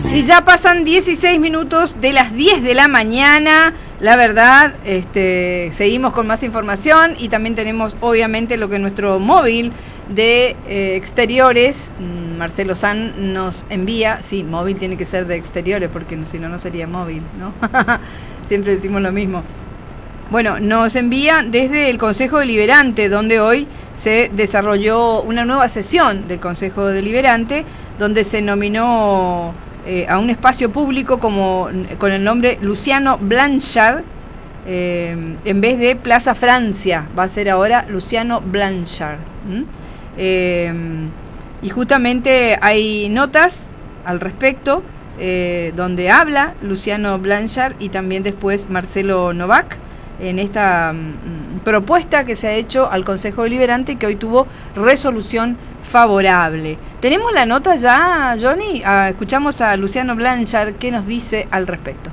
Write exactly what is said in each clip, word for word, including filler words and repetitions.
Y ya pasan dieciséis minutos de las diez de la mañana. La verdad, este, seguimos con más información y también tenemos obviamente lo que nuestro móvil de eh, exteriores, Marcelo San, nos envía. Sí, móvil tiene que ser de exteriores porque si no, no sería móvil, ¿no? Siempre decimos lo mismo. Bueno, nos envía desde el Consejo Deliberante, donde hoy se desarrolló una nueva sesión del Consejo Deliberante, donde se nominó eh, a un espacio público como con el nombre Luciano Blanchard, eh, en vez de Plaza Francia, va a ser ahora Luciano Blanchard. ¿Mm? Eh, y justamente hay notas al respecto, eh, donde habla Luciano Blanchard y también después Marcelo Novak, en esta um, propuesta que se ha hecho al Consejo Deliberante y que hoy tuvo resolución favorable. ¿Tenemos la nota ya, Johnny? Ah, escuchamos a Luciano Blanchard, ¿qué nos dice al respecto?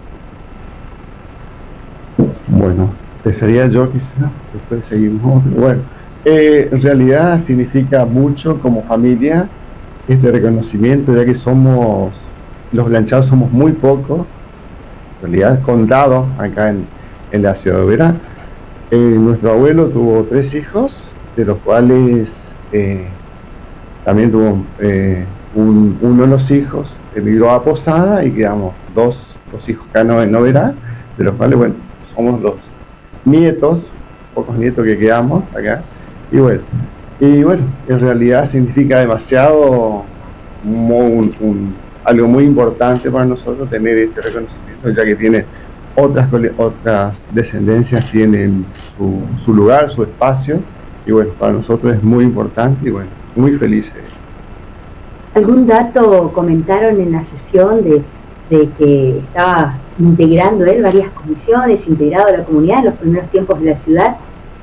Bueno, empezaría yo quizá, después seguimos. Bueno, eh, en realidad significa mucho como familia este reconocimiento, ya que somos, los Blanchard somos muy pocos, en realidad es contado acá en en la ciudad de Oberá. Eh, nuestro abuelo tuvo tres hijos, de los cuales eh, también tuvo eh, un, uno de los hijos emigró a Posada y quedamos dos, dos hijos acá en Oberá, de los cuales, bueno, somos los nietos, pocos nietos que quedamos acá, y bueno, y bueno, en realidad significa demasiado, un, un, algo muy importante para nosotros tener este reconocimiento, ya que tiene Otras, otras descendencias tienen su, su lugar, su espacio, y bueno, para nosotros es muy importante y bueno, muy felices. ¿Algún dato comentaron en la sesión de, de que estaba integrando él varias comisiones, integrado a la comunidad en los primeros tiempos de la ciudad?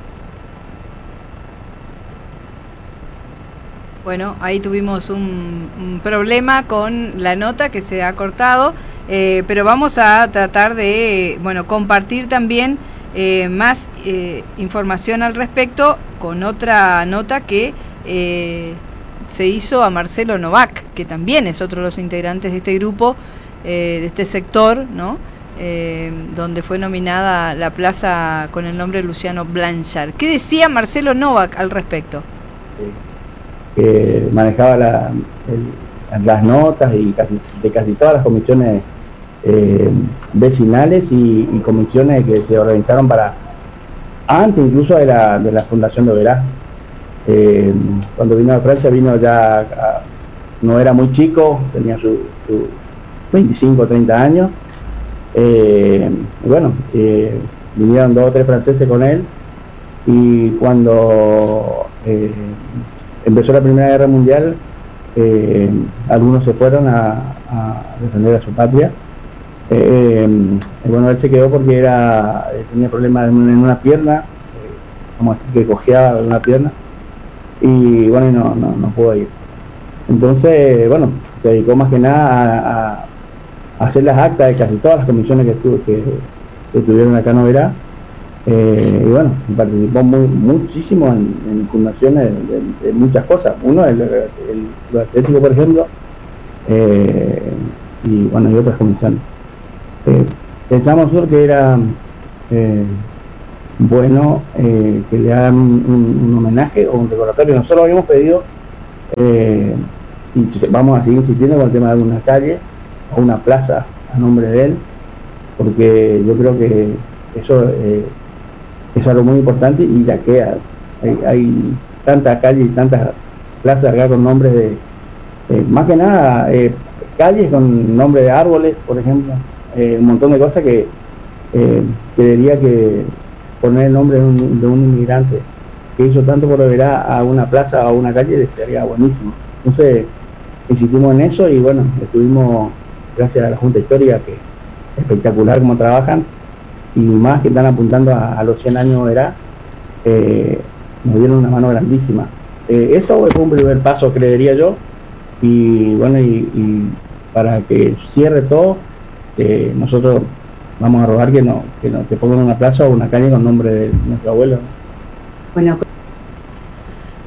Bueno, ahí tuvimos un, un problema con la nota que se ha cortado. Eh, pero vamos a tratar de, bueno, compartir también eh, más eh, información al respecto con otra nota que eh, se hizo a Marcelo Novak, que también es otro de los integrantes de este grupo, eh, de este sector, ¿no? Eh, donde fue nominada la plaza con el nombre Luciano Blanchard. ¿Qué decía Marcelo Novak al respecto? Que manejaba la, el, las notas y casi, de casi todas las comisiones Eh, vecinales y, y comisiones que se organizaron para antes incluso de la, de la fundación de Oberá. Eh, cuando vino a Francia vino ya a, no era muy chico, tenía sus su veinticinco o treinta años, eh, y bueno, eh, vinieron dos o tres franceses con él, y cuando eh, empezó la Primera Guerra Mundial, eh, algunos se fueron a, a defender a su patria. Eh, eh, bueno, él se quedó porque era eh, tenía problemas en, en una pierna, eh, como así que cojeaba en una pierna, y bueno, no, no, no pudo ir. Entonces, bueno, se dedicó más que nada a, a hacer las actas de casi todas las comisiones que, estuvo, que, que estuvieron acá en Oberá, eh, y bueno, participó muy, muchísimo en, en fundaciones de, de, de muchas cosas. Uno, el, el, el atlético, por ejemplo, eh, y bueno, y otras comisiones. Eh, pensamos nosotros que era eh, bueno eh, que le hagan un, un, un homenaje o un recordatorio. Nosotros habíamos pedido eh, y vamos a seguir insistiendo con el tema de una calle o una plaza a nombre de él, porque yo creo que eso eh, es algo muy importante y ya queda. Hay, hay tantas calles y tantas plazas acá con nombres de eh, más que nada eh, calles con nombre de árboles, por ejemplo. Eh, un montón de cosas que eh, quería que poner el nombre de un, de un inmigrante que hizo tanto por Oberá a una plaza o a una calle, estaría buenísimo. Entonces insistimos en eso y bueno, estuvimos, gracias a la Junta Histórica, que es espectacular como trabajan, y más que están apuntando a, a los cien años de Oberá, eh, nos dieron una mano grandísima. Eh, eso fue un primer paso, creería yo, y bueno, y, y para que cierre todo, Eh, nosotros vamos a rogar que no, que no que pongan una plaza o una calle con nombre de nuestro abuelo. Bueno,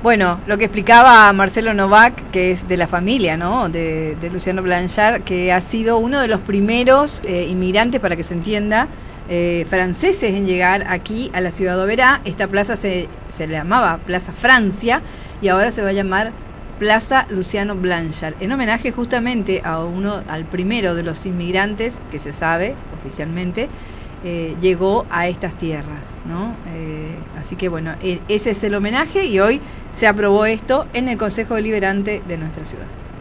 Bueno, lo que explicaba Marcelo Novak, que es de la familia, ¿no?, de, de Luciano Blanchard, que ha sido uno de los primeros eh, inmigrantes, para que se entienda, eh, franceses en llegar aquí a la ciudad de Oberá. Esta plaza se, se le llamaba Plaza Francia y ahora se va a llamar Plaza Luciano Blanchard, en homenaje justamente a uno, al primero de los inmigrantes que se sabe oficialmente eh, llegó a estas tierras, ¿no? Eh, así que bueno, e- ese es el homenaje y hoy se aprobó esto en el Consejo Deliberante de nuestra ciudad.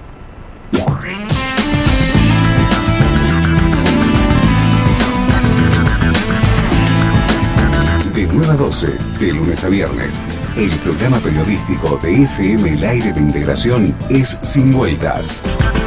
De nueve a doce, de lunes a viernes, el programa periodístico de F M El Aire de Integración es Sin Vueltas.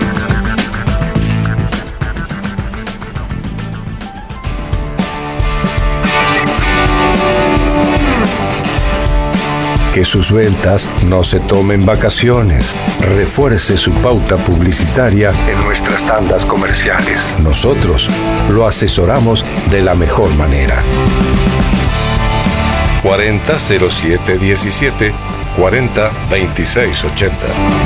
Que sus ventas no se tomen vacaciones. Refuerce su pauta publicitaria en nuestras tandas comerciales. Nosotros lo asesoramos de la mejor manera. cuarenta cero siete diecisiete, cuarenta veintiséis ochenta.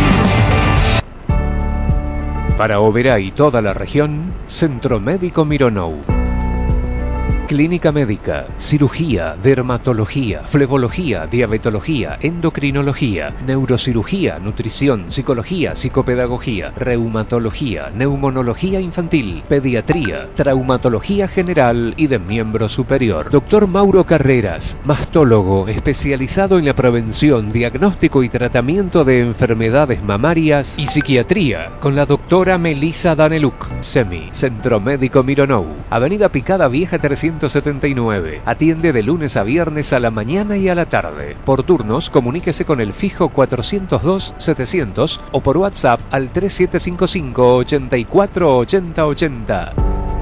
Para Oberá y toda la región, Centro Médico Mironou. Clínica médica, cirugía, dermatología, flebología, diabetología, endocrinología, neurocirugía, nutrición, psicología, psicopedagogía, reumatología, neumonología infantil, pediatría, traumatología general y de miembro superior. Doctor Mauro Carreras, mastólogo especializado en la prevención, diagnóstico y tratamiento de enfermedades mamarias y psiquiatría, con la doctora Melissa Daneluk. SEMI, Centro Médico Mironou, Avenida Picada Vieja trescientos setenta y nueve. Atiende de lunes a viernes a la mañana y a la tarde. Por turnos, comuníquese con el fijo cuatrocientos dos setecientos o por WhatsApp al tres siete cinco cinco, ochenta y cuatro, ochenta ochenta.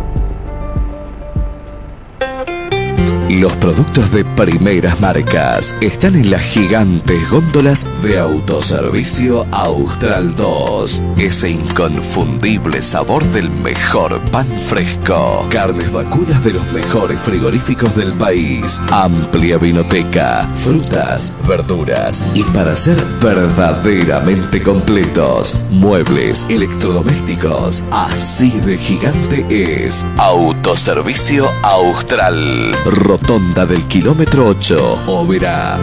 Los productos de primeras marcas están en las gigantes góndolas de Autoservicio Austral dos. Ese inconfundible sabor del mejor pan fresco. Carnes vacunas de los mejores frigoríficos del país. Amplia vinoteca, frutas, verduras y para ser verdaderamente completos, muebles, electrodomésticos. Así de gigante es Autoservicio Austral. Rotonda del kilómetro ocho, Oberá.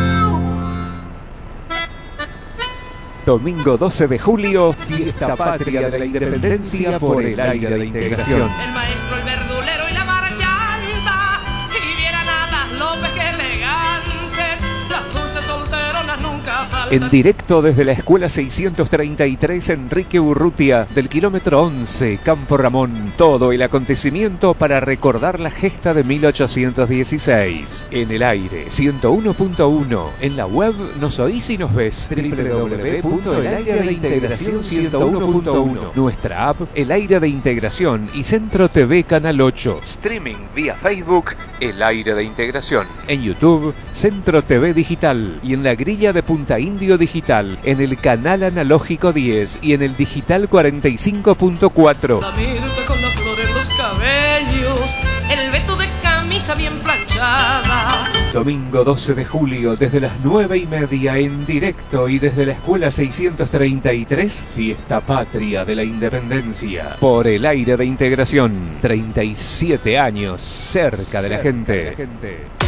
Domingo doce de julio, fiesta patria de la independencia por el aire de integración. El maestro, el verdulero y la marachalba, y vieran a las López que elegantes, las dulces solteronas nunca faltan. En directo desde la Escuela seiscientos treinta y tres Enrique Urrutia, del kilómetro once, Campo Ramón. Todo el acontecimiento para recordar la gesta de mil ochocientos dieciséis. En el aire, ciento uno punto uno. En la web nos oís y nos ves. doble u doble u doble u punto el aire de integración ciento uno punto uno. Nuestra app, El Aire de Integración y Centro T V Canal ocho. Streaming vía Facebook, El Aire de Integración. En YouTube, Centro T V Digital. Y en la grilla de Punta Indio Digital, en el canal analógico diez y en el digital cuarenta y cinco punto cuatro. La mirta con la flor en los cabellos, el veto de camisa bien planchada. Domingo doce de julio, desde las nueve y media en directo y desde la Escuela seiscientos treinta y tres, fiesta patria de la independencia. Por el aire de integración, treinta y siete años cerca de la gente.